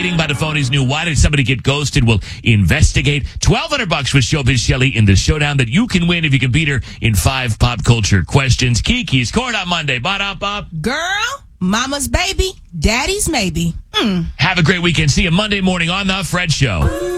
Dating by the Phonies new Why Did Somebody Get Ghosted? We'll investigate. $1,200 with Showbiz Shelly in the showdown that you can win if you can beat her in 5 pop culture questions. Kiki's Corn on Monday. Ba-da-bop. Girl, mama's baby, daddy's maybe. Have a great weekend. See you Monday morning on The Fred Show.